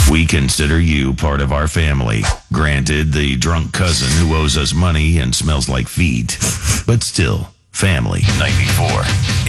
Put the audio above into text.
We consider you part of our family. Granted, the drunk cousin who owes us money and smells like feet, but still, family. 94